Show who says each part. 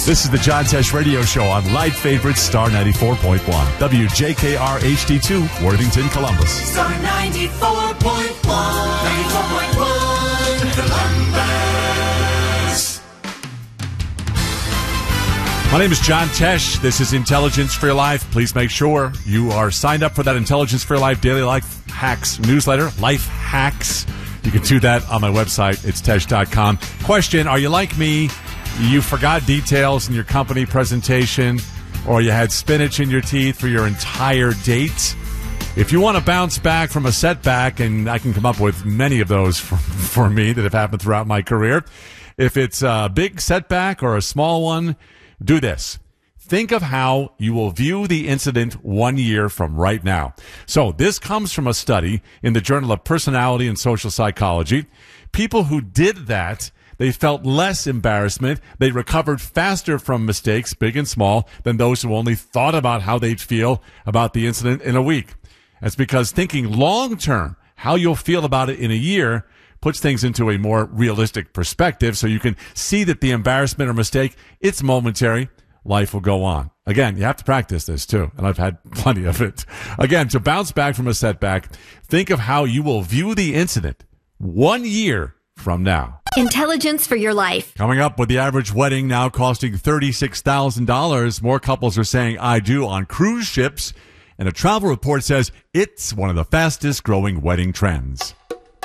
Speaker 1: This is the John Tesh Radio Show on Light Favorite Star 94.1. WJKR HD2, Worthington, Columbus.
Speaker 2: Star 94.1. 94.1 Columbus.
Speaker 1: My name is John Tesh. This is Intelligence for Your Life. Please make sure you are signed up for that Intelligence for Your Life Daily Life Hacks newsletter, Life Hacks. You can do that on my website. It's tesh.com. Question, are you like me? You forgot details in your company presentation, or you had spinach in your teeth for your entire date? If you want to bounce back from a setback, and I can come up with many of those for me that have happened throughout my career, if it's a big setback or a small one, do this. Think of how you will view the incident 1 year from right now. So this comes from a study in the Journal of Personality and Social Psychology. People who did that, they felt less embarrassment. They recovered faster from mistakes, big and small, than those who only thought about how they'd feel about the incident in a week. That's because thinking long-term, how you'll feel about it in a year, puts things into a more realistic perspective so you can see that the embarrassment or mistake, it's momentary. Life will go on. Again, you have to practice this too, and I've had plenty of it. Again, to bounce back from a setback, think of how you will view the incident 1 year from now.
Speaker 3: Intelligence for Your Life.
Speaker 1: Coming up, with the average wedding now costing $36,000, more couples are saying I do on cruise ships, and a travel report says it's one of the fastest growing wedding trends.